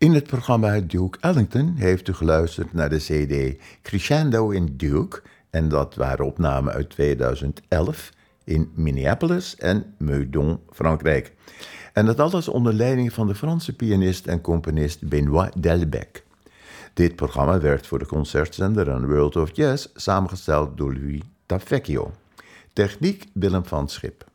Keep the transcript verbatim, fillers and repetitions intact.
In het programma Duke Ellington heeft u geluisterd naar de cd Crescendo in Duke, en dat waren opnamen uit tweeduizend elf in Minneapolis en Meudon, Frankrijk. En dat alles onder leiding van de Franse pianist en componist Benoît Delbecq. Dit programma werd voor de concertzender en World of Jazz samengesteld door Louis Tafecchio. Techniek Willem van Schip.